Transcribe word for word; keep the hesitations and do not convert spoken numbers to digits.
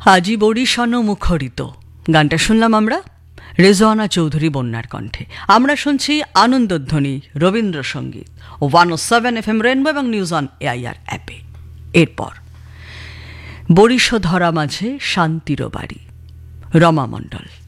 আজি বরিশান মুখরিত গানটা শুনলাম আমরা রেজওয়ানা চৌধুরী বন্যার কণ্ঠে। আমরা শুনছি আনন্দধ্বনি রবীন্দ্রসঙ্গীত ওয়ান ও সেভেন এফ এম রেনবো এবং নিউজ অন এআইআর অ্যাপে। এরপর বরিশ ধরা মাঝে শান্তির বাড়ি, রমা মণ্ডল।